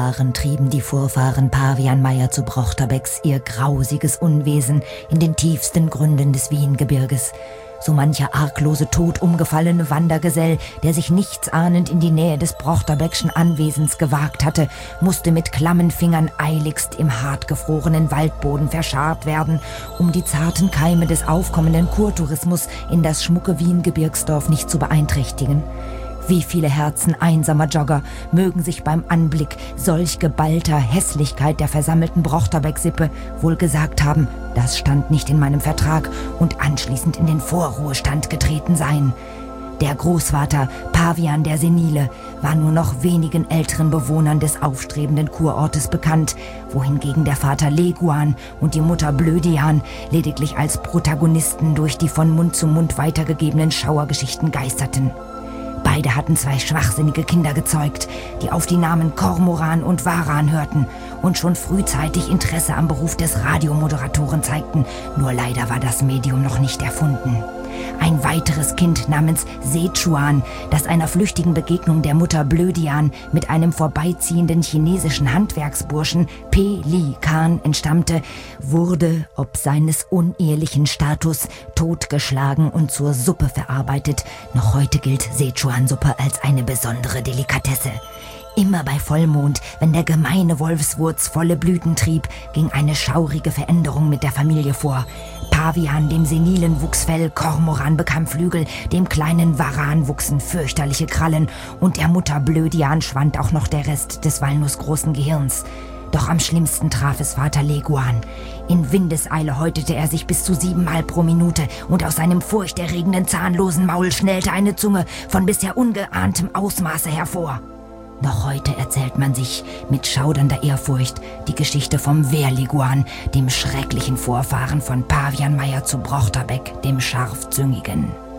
Trieben die Vorfahren Pavianmeier zu Brochterbecks ihr grausiges Unwesen in den tiefsten Gründen des Wiengebirges. So mancher arglose Tod umgefallene Wandergesell, der sich nichtsahnend in die Nähe des Brochterbeckschen Anwesens gewagt hatte, musste mit klammen Fingern eiligst im hartgefrorenen Waldboden verscharrt werden, um die zarten Keime des aufkommenden Kurtourismus in das schmucke Wiengebirgsdorf nicht zu beeinträchtigen. Wie viele Herzen einsamer Jogger mögen sich beim Anblick solch geballter Hässlichkeit der versammelten Brochterbeck-Sippe wohl gesagt haben, das stand nicht in meinem Vertrag, und anschließend in den Vorruhestand getreten sein. Der Großvater Pavian der Senile war nur noch wenigen älteren Bewohnern des aufstrebenden Kurortes bekannt, wohingegen der Vater Leguan und die Mutter Blödian lediglich als Protagonisten durch die von Mund zu Mund weitergegebenen Schauergeschichten geisterten. Beide hatten 2 schwachsinnige Kinder gezeugt, die auf die Namen Kormoran und Varan hörten und schon frühzeitig Interesse am Beruf des Radiomoderatoren zeigten, nur leider war das Medium noch nicht erfunden. Ein weiteres Kind namens Sechuan, das einer flüchtigen Begegnung der Mutter Blödian mit einem vorbeiziehenden chinesischen Handwerksburschen Pe Li Khan entstammte, wurde, ob seines unehelichen Status, totgeschlagen und zur Suppe verarbeitet. Noch heute gilt Sechuan-Suppe als eine besondere Delikatesse. Immer bei Vollmond, wenn der gemeine Wolfswurz volle Blüten trieb, ging eine schaurige Veränderung mit der Familie vor. Pavian, dem senilen, wuchs Fell, Kormoran bekam Flügel, dem kleinen Varan wuchsen fürchterliche Krallen und der Mutter Blödian schwand auch noch der Rest des walnussgroßen Gehirns. Doch am schlimmsten traf es Vater Leguan. In Windeseile häutete er sich bis zu 7-mal pro Minute und aus seinem furchterregenden zahnlosen Maul schnellte eine Zunge von bisher ungeahntem Ausmaße hervor. Noch heute erzählt man sich mit schaudernder Ehrfurcht die Geschichte vom Wehrleguan, dem schrecklichen Vorfahren von Pavianmeier zu Brochterbeck, dem Scharfzüngigen.